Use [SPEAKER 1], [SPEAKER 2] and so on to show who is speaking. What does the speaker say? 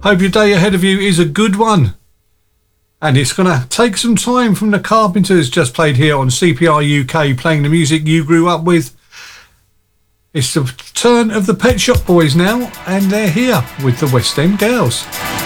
[SPEAKER 1] Hope your day ahead of you is a good one. And it's going to take some time from the Carpenters, just played here on CPR UK, playing the music you grew up with. It's the turn of the Pet Shop Boys now, and they're here with the West End Girls.